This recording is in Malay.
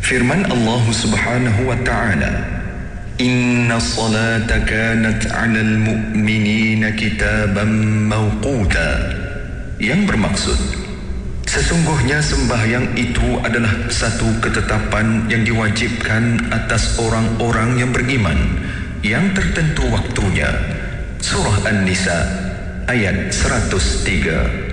Firman Allah Subhanahu wa ta'ala, Inna salata kanat 'alal mu'minina kitaban mawquta, yang bermaksud sesungguhnya sembahyang itu adalah satu ketetapan yang diwajibkan atas orang-orang yang beriman, yang tertentu waktunya. Surah An-Nisa ayat 103.